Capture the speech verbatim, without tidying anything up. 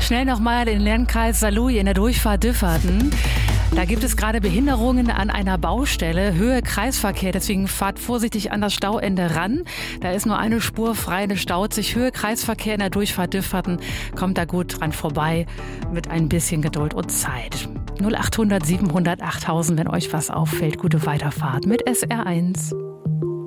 Schnell nochmal in den Landkreis Saarlouis in der Durchfahrt Differten. Da gibt es gerade Behinderungen an einer Baustelle, Höhe Kreisverkehr, deswegen fahrt vorsichtig an das Stauende ran. Da ist nur eine Spur frei, eine staut sich. Höhe Kreisverkehr in der Durchfahrt Differten, kommt da gut dran vorbei mit ein bisschen Geduld und Zeit. null achthundert siebenhundert achttausend, wenn euch was auffällt, gute Weiterfahrt mit S R eins.